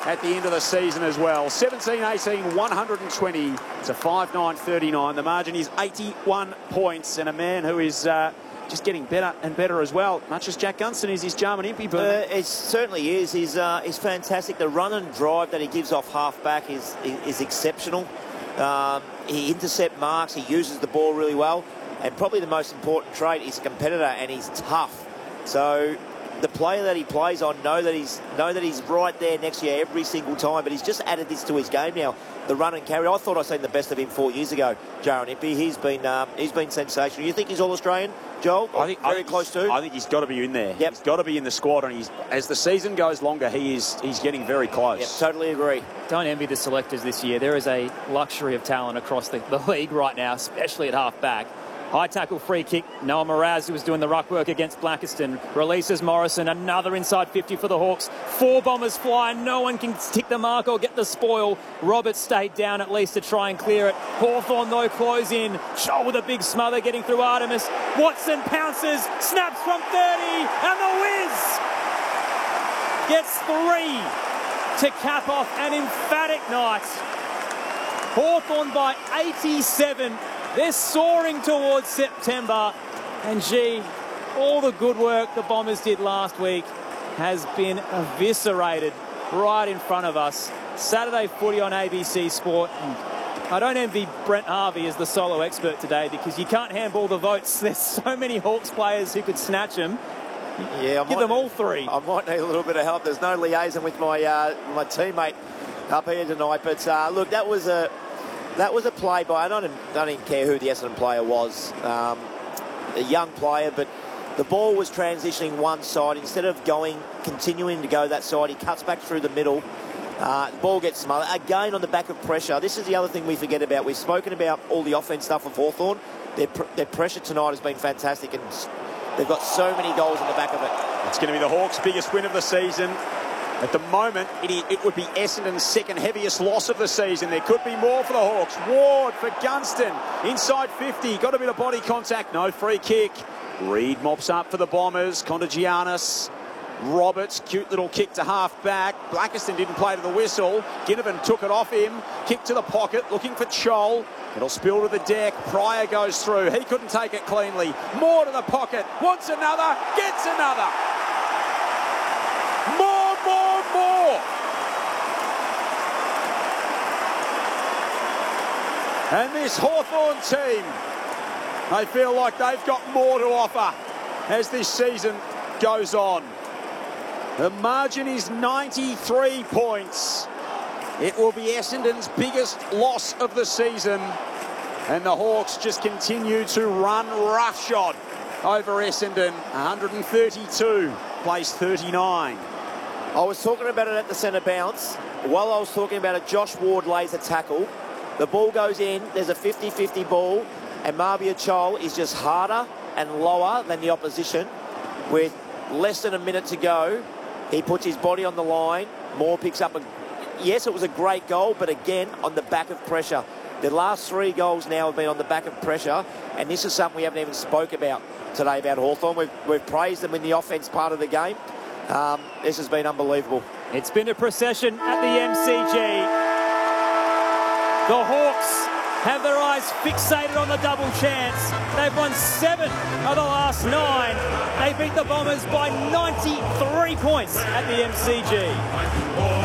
at the end of the season as well. 17-18, 120 to 5-9-39. The margin is 81 points, and a man who is just getting better and better as well. Much as Jack Gunston is his Jarman Impey. It certainly is. He's fantastic. The run and drive that he gives off half-back is exceptional. He intercepts marks. He uses the ball really well. And probably the most important trait, he's a competitor and he's tough. So the player that he plays on know that he's right there next year every single time. But he's just added this to his game now. The run and carry. I thought I'd seen the best of him 4 years ago, Jarman Impey. He's been sensational. You think he's All-Australian, Joel? I think close to. I think he's got to be in there. Yep. He's got to be in the squad, and as the season goes longer, he's getting very close. Yep, totally agree. Don't envy the selectors this year. There is a luxury of talent across the league right now, especially at half-back. High tackle free kick. Noah Mraz, who was doing the ruck work against Blackiston, releases Morrison. Another inside 50 for the Hawks. 4 bombers fly. No one can tick the mark or get the spoil. Roberts stayed down at least to try and clear it. Hawthorn, though, close in. Scholl with a big smother getting through Artemis. Watson pounces. Snaps from 30. And the Wiz gets 3 to cap off an emphatic night. Hawthorn by 87. They're soaring towards September. And gee, all the good work the Bombers did last week has been eviscerated right in front of us. Saturday footy on ABC Sport. And I don't envy Brent Harvey as the solo expert today, because you can't handball the votes. There's so many Hawks players who could snatch them. Yeah, give them all 3. I might need a little bit of help. There's no liaison with my teammate up here tonight. But look, that was a play by, I don't even care who the Essendon player was, a young player, but the ball was transitioning one side. Instead of continuing to go that side, he cuts back through the middle. The ball gets smothered. Again, on the back of pressure. This is the other thing we forget about. We've spoken about all the offense stuff of Hawthorn. Their pressure tonight has been fantastic, and they've got so many goals in the back of it. It's going to be the Hawks' biggest win of the season. At the moment, it would be Essendon's second heaviest loss of the season. There could be more for the Hawks. Ward for Gunston. Inside 50. Got a bit of body contact. No free kick. Reid mops up for the Bombers. Contagianis. Roberts. Cute little kick to half back. Blackiston didn't play to the whistle. Ginnivan took it off him. Kick to the pocket. Looking for Chol. It'll spill to the deck. Pryor goes through. He couldn't take it cleanly. More to the pocket. Wants another. Gets another. More. And this Hawthorn team, they feel like they've got more to offer as this season goes on. The margin is 93 points. It will be Essendon's biggest loss of the season. And the Hawks just continue to run roughshod over Essendon. 132, place 39. I was talking about it at the centre bounce. While I was talking about it, Josh Ward lays a tackle. The ball goes in. There's a 50-50 ball. And Marbia Chol is just harder and lower than the opposition. With less than a minute to go, he puts his body on the line. Moore picks up a... Yes, it was a great goal, but again, on the back of pressure. The last 3 goals now have been on the back of pressure. And this is something we haven't even spoke about today about Hawthorn. We've praised them in the offence part of the game. This has been unbelievable. It's been a procession at the MCG. The Hawks have their eyes fixated on the double chance. They've won 7 of the last 9. They beat the Bombers by 93 points at the MCG.